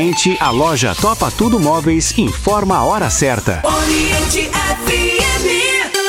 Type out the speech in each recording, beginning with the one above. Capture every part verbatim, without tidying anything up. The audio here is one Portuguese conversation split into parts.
A loja Topa Tudo Móveis informa a hora certa. Oriente F M.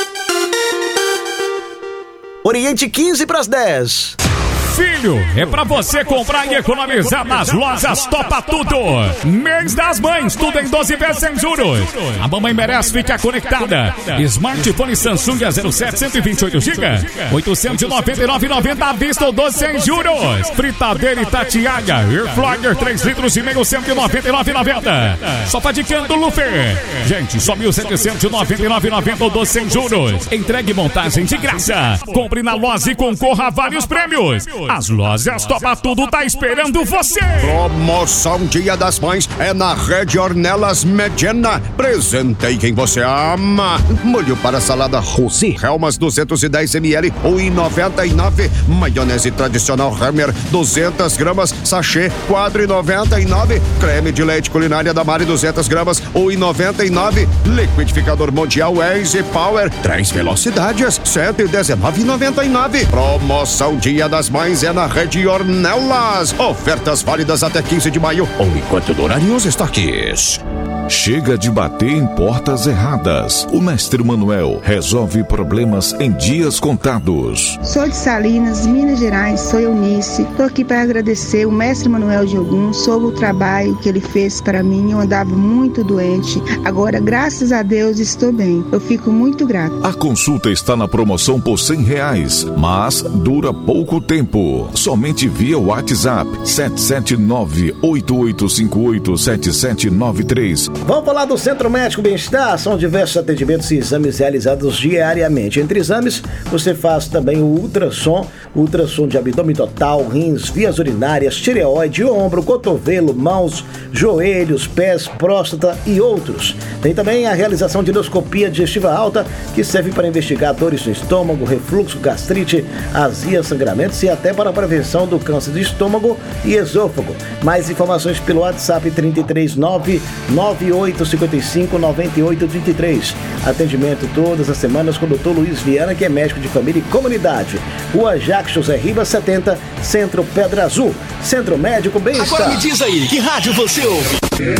Oriente quinze para as dez. Filho, é pra você comprar e economizar nas lojas Topa Tudo. Mês das Mães, tudo em doze vezes sem juros. A mamãe merece ficar conectada. Smartphone Samsung A zero sete, cento e vinte e oito gigas, oitocentos e noventa e nove reais e noventa centavos à vista ou doze sem juros. Fritadeira Itatiaia, Air Fryer três litros e meio, cento e noventa e nove reais e noventa centavos. Sofá de canto Lufer. Gente, só mil setecentos e noventa e nove reais e noventa centavos ou doze sem juros. Entregue montagem de graça. Compre na loja e concorra a vários prêmios. As lojas Topa Tudo tá esperando você. Promoção Dia das Mães é na Rede Ornelas Medina. Presentei quem você ama. Molho para salada Rossi, Helmas duzentos e dez mililitros, um real e noventa e nove centavos. Maionese tradicional Hammer, duzentas gramas, sachê, quatro reais e noventa e nove centavos. Creme de leite culinária da Mari, duzentas gramas, um real e noventa e nove centavos. Liquidificador Mundial Easy Power, três velocidades, cento e dezenove reais e noventa e nove centavos. Promoção Dia das Mães é na Rede Ornelas. Ofertas válidas até quinze de maio ou enquanto durarem os estoques. Chega de bater em portas erradas. O Mestre Manuel resolve problemas em dias contados. Sou de Salinas, Minas Gerais, sou Eunice. Estou aqui para agradecer o Mestre Manuel de Ogum sobre o trabalho que ele fez para mim. Eu andava muito doente. Agora, graças a Deus, estou bem. Eu fico muito grata. A consulta está na promoção por cem reais, mas dura pouco tempo. Somente via WhatsApp sete sete nove, oito oito cinco oito, sete sete nove três. Vamos falar do Centro Médico Bem-Estar. São diversos atendimentos e exames realizados diariamente. Entre exames, você faz também o ultrassom, ultrassom de abdômen total, rins, vias urinárias, tireoide, ombro, cotovelo, mãos, joelhos, pés, próstata e outros. Tem também a realização de endoscopia digestiva alta, que serve para investigar dores no estômago, refluxo, gastrite, azia, sangramentos e até para a prevenção do câncer de estômago e esôfago. Mais informações pelo WhatsApp trinta e três nove, nove oito cinco cinco, nove oito três três. Atendimento todas as semanas com o doutor Luiz Viana, que é médico de família e comunidade. Rua Jacques José Ribas setenta, Centro Pedra Azul. Centro Médico Bem-Estar. Agora me diz aí, que rádio você ouve?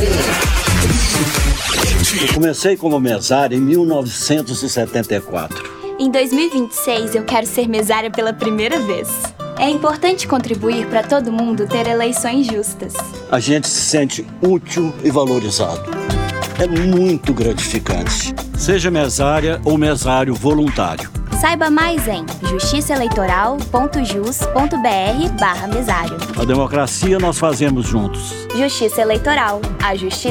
Eu comecei como mesário em mil novecentos e setenta e quatro. Em dois mil e vinte e seis, eu quero ser mesária pela primeira vez. É importante contribuir para todo mundo ter eleições justas. A gente se sente útil e valorizado. É muito gratificante. Seja mesária ou mesário voluntário. Saiba mais em justiçaeleitoral ponto jus ponto br barra mesário. A democracia nós fazemos juntos. Justiça Eleitoral. A justiça